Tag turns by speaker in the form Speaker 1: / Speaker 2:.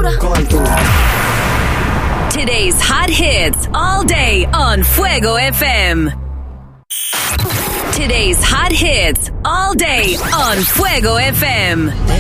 Speaker 1: Con altura.
Speaker 2: Today's hot hits all day on Fuego FM. Today's hot hits all day on Fuego FM.